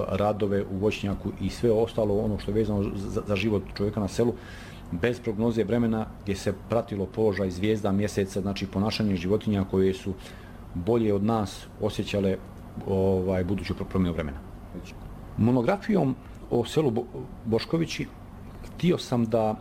radove u voćnjaku i sve ostalo ono što je vezano za život čovjeka na selu, bez prognoze vremena gdje se pratilo položaj zvijezda, mjeseca, znači ponašanje životinja koje su bolje od nas osjećale buduću promjenu vremena. Monografijom o selu Boškovići htio sam da